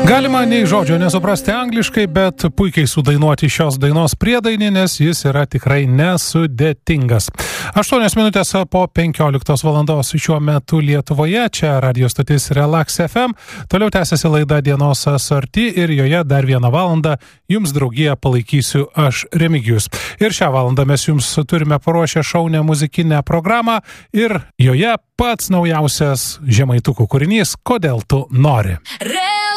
Galima nei žodžio nesuprasti angliškai, bet puikiai sudainuoti šios dainos priedainį, nes jis yra tikrai nesudėtingas. 8 minutės po 15 valandos šiuo metu Lietuvoje, čia radio stotis Relax FM, toliau tęsiasi laida Dienos sorti ir joje dar 1 valandą jums draugiją palaikysiu aš, Remigijus. Ir šią valandą mes jums turime paruošę šaunę muzikinę programą ir joje pats naujausias žemaitukų kūrinys Kodėl tu nori.